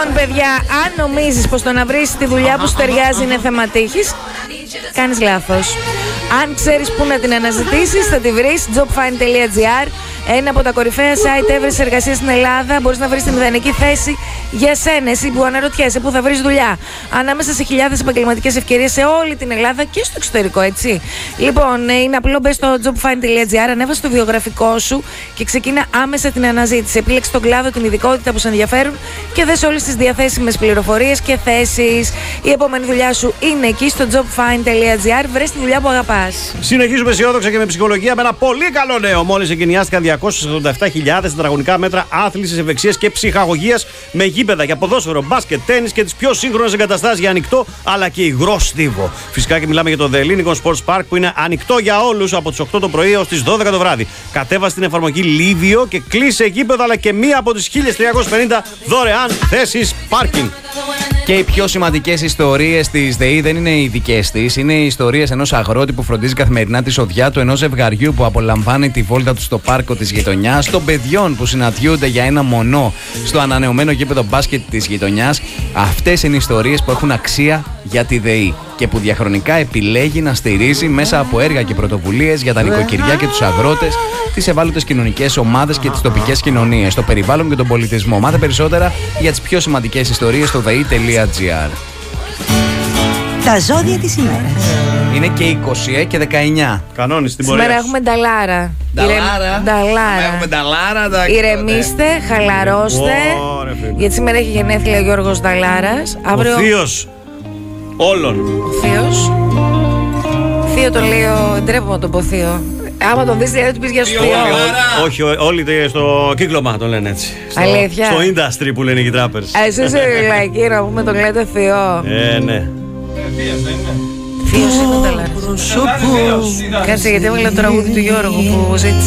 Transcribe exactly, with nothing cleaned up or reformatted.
Λοιπόν, παιδιά, αν νομίζεις πως το να βρεις τη δουλειά που σου ταιριάζει είναι θέμα τύχης, κάνεις λάθος. Αν ξέρεις πού να την αναζητήσεις, θα τη βρεις. jobfind τελεία gr, ένα από τα κορυφαία site έβρεσης εργασίας στην Ελλάδα. Μπορείς να βρεις την ιδανική θέση για σένα, εσύ που αναρωτιέσαι πού θα βρεις δουλειά. Ανάμεσα σε χιλιάδες επαγγελματικές ευκαιρίες σε όλη την Ελλάδα και στο εξωτερικό, έτσι. Λοιπόν, είναι απλό, μπες στο jobfind τελεία gr, ανέβασε το βιογραφικό σου και ξεκίνα άμεσα την αναζήτηση. Επίλεξε τον κλάδο, την ειδικότητα που σε ενδιαφέρουν και δες όλες τις διαθέσιμες πληροφορίες και θέσεις. Η επόμενη δουλειά σου είναι εκεί στο jobfind τελεία gr. Βρες τη δουλειά που αγαπάς. Συνεχίζουμε αισιόδοξα και με ψυχολογία με ένα πολύ καλό νέο. Μόλις εγκαινιάστηκαν διακόσιες ογδόντα επτά χιλιάδες τετραγωνικά μέτρα άθλησης, ευεξίας και ψυχαγωγίας με γήπεδα για ποδόσφαιρο, μπάσκετ, τένις και τις πιο σύγχρονες εγκαταστάσεις για ανοιχτό αλλά και υγρό στίβο. Φυσικά και μιλάμε για το The Lincoln Sports Park που είναι ανοιχτό για όλους από τις οκτώ το πρωί έως τις δώδεκα το βράδυ. Κατέβασε την εφαρμογή Livio και κλείσε γήπεδο αλλά και μία από τις χίλιες τριακόσιες πενήντα δωρεάν θέσεις πάρκινγκ. Και οι πιο σημαντικές ιστορίες της ΔΕΗ δεν είναι οι δικές της, είναι οι ιστορίες ενός αγρότη που φροντίζει καθημερινά τη σοδιά του, ενός ζευγαριού που απολαμβάνει τη βόλτα του στο πάρκο της γειτονιάς, των παιδιών που συναντιούνται για ένα μονό στο ανανεωμένο γήπεδο μπάσκετ της γειτονιάς. Αυτές είναι οι ιστορίες που έχουν αξία για τη ΔΕΗ και που διαχρονικά επιλέγει να στηρίζει μέσα από έργα και πρωτοβουλίες για τα νοικοκυριά και τους αγρότες, τις ευάλωτες κοινωνικές ομάδες και τις τοπικές κοινωνίες, το περιβάλλον και τον πολιτισμό. Μάθε περισσότερα για τις πιο σημαντικές ιστορίες στο δε ι τελεία τζι άρ. Τα ζώδια της ημέρας. Είναι και είκοσι και δεκαεννιά. Κανόνες την πορεία. Σήμερα έχουμε νταλάρα. Νταλάρα. Νταλάρα. Έχουμε νταλάρα. τα- Ηρεμήστε, χαλαρώστε. Ωραία, φίλε. Γιατί σήμερα έχει γενέθλια ο Γιώργος Νταλάρας. Αύριο Ο θείος όλων. ο θείος. Θείο το λέω, ντρέπομαι να τον πω θείο. Άμα τον δεις δεν του πεις για σου θείο. Όχι, ό- όλοι τε- στο κύκλωμα το λένε έτσι. Στο, Αλήθεια. στο industry που λένε οι trappers. Εσείς είσαι λαϊκή να πούμε τον λέτε θείο. Ε, ναι. Θείος είναι ο Νταλάρας. Κάτσε γιατί έβαλε το τραγούδι του Γιώργου που ζήτησε.